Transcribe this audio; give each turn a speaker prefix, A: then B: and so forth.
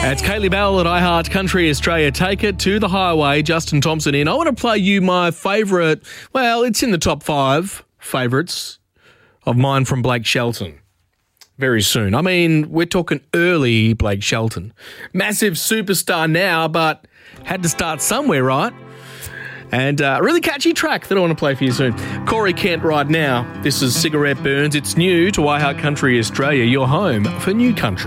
A: It's Kaylee Bell at iHeart Country Australia. Take it to the highway. Justin Thompson in. I want to play you my favourite, well, it's in the top 5 favourites of mine from Blake Shelton. Very soon. I mean, we're talking early Blake Shelton. Massive superstar now, but had to start somewhere, right? And a really catchy track that I want to play for you soon. Corey Kent right now. This is Cigarette Burns. It's new to iHeart Country Australia, your home for new country.